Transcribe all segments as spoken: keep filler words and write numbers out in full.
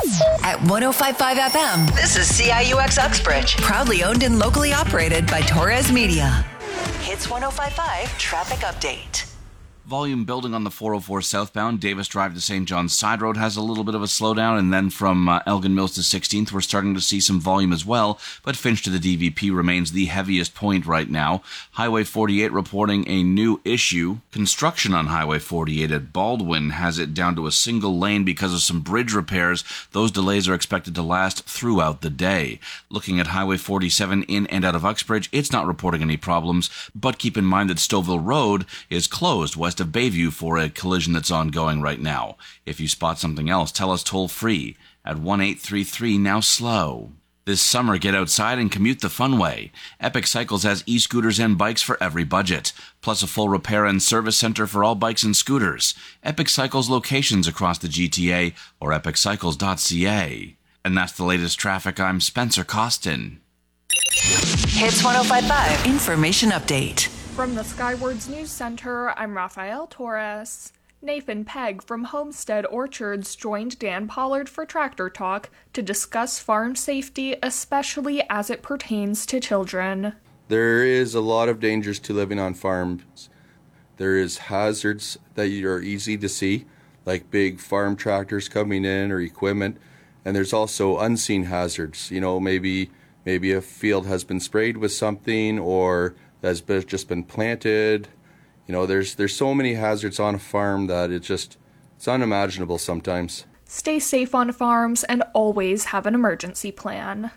At one oh five point five F M, this is C I U X Uxbridge. Proudly owned and locally operated by Torres Media. Hits one oh five point five Traffic Update. Volume building on the four oh four southbound. Davis Drive to Saint John's Side Road has a little bit of a slowdown, and then from uh, Elgin Mills to sixteenth, we're starting to see some volume as well, but Finch to the D V P remains the heaviest point right now. Highway forty-eight reporting a new issue. Construction on Highway forty-eight at Baldwin has it down to a single lane because of some bridge repairs. Those delays are expected to last throughout the day. Looking at Highway forty-seven in and out of Uxbridge, it's not reporting any problems, but keep in mind that Stouffville Road is closed west of Bayview for a collision that's ongoing right now. If you spot something else, tell us toll free at one eight three three now slow. This summer, get outside and commute the fun way. Epic Cycles has e-scooters and bikes for every budget, plus a full repair and service center for all bikes and scooters. Epic Cycles locations across the G T A or epic cycles dot c a. And that's the latest traffic. I'm Spencer Costin. Hits one oh five point five Information Update. From the Skywards News Center, I'm Rafael Torres. Nathan Pegg from Homestead Orchards joined Dan Pollard for Tractor Talk to discuss farm safety, especially as it pertains to children. There is a lot of dangers to living on farms. There is hazards that are easy to see, like big farm tractors coming in or equipment, and there's also unseen hazards. You know, maybe maybe a field has been sprayed with something, or that's just been planted. You know, there's there's so many hazards on a farm that it just, it's unimaginable sometimes. Stay safe on farms and always have an emergency plan.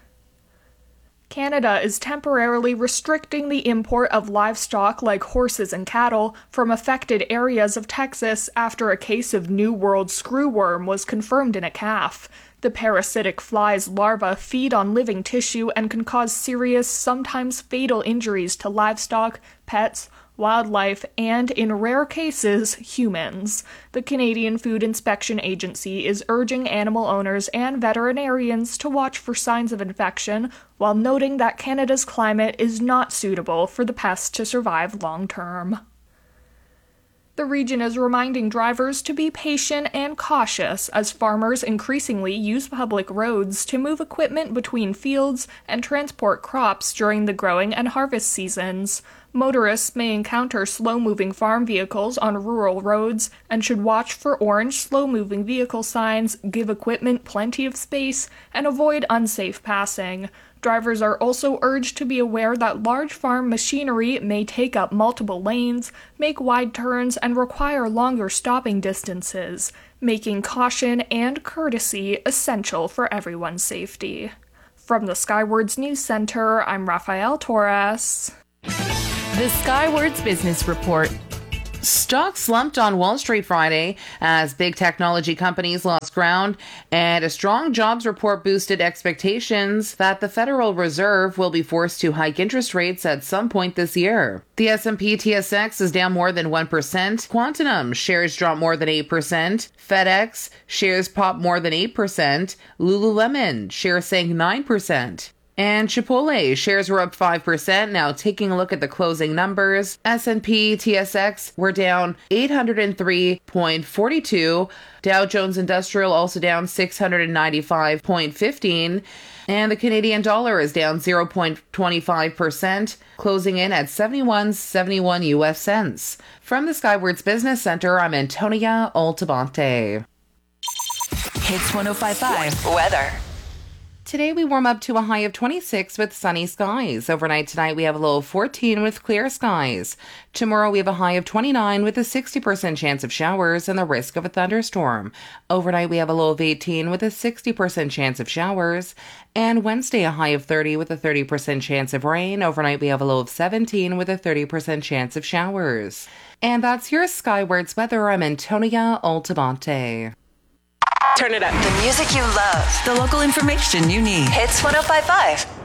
Canada is temporarily restricting the import of livestock like horses and cattle from affected areas of Texas after a case of New World screwworm was confirmed in a calf. The parasitic fly's larvae feed on living tissue and can cause serious, sometimes fatal injuries to livestock, pets, wildlife, and, in rare cases, humans. The Canadian Food Inspection Agency is urging animal owners and veterinarians to watch for signs of infection, while noting that Canada's climate is not suitable for the pest to survive long-term. The region is reminding drivers to be patient and cautious as farmers increasingly use public roads to move equipment between fields and transport crops during the growing and harvest seasons. Motorists may encounter slow-moving farm vehicles on rural roads and should watch for orange slow-moving vehicle signs, give equipment plenty of space, and avoid unsafe passing. Drivers are also urged to be aware that large farm machinery may take up multiple lanes, make wide turns, and require longer stopping distances, making caution and courtesy essential for everyone's safety. From the Skywards News Center, I'm Rafael Torres. The Skywards Business Report. Stocks slumped on Wall Street Friday as big technology companies lost ground, and a strong jobs report boosted expectations that the Federal Reserve will be forced to hike interest rates at some point this year. The S and P T S X is down more than one percent. Quantum shares dropped more than eight percent. FedEx shares popped more than eight percent. Lululemon shares sank nine percent. And Chipotle shares were up five percent. Now taking a look at the closing numbers, S and P T S X were down eight hundred three point four two, Dow Jones Industrial also down six hundred ninety-five point one five, and the Canadian dollar is down zero point two five percent, closing in at seventy-one seventy-one U S cents. From the Skywards Business Center, I'm Antonia Altabante. Hits one oh five point five Weather. Today we warm up to a high of twenty-six with sunny skies. Overnight tonight we have a low of fourteen with clear skies. Tomorrow we have a high of twenty-nine with a sixty percent chance of showers and the risk of a thunderstorm. Overnight we have a low of eighteen with a sixty percent chance of showers. And Wednesday a high of thirty with a thirty percent chance of rain. Overnight we have a low of seventeen with a thirty percent chance of showers. And that's your Skywards weather. I'm Antonia Altabante. Turn it up. The music you love. The local information you need. Hits one oh five point five.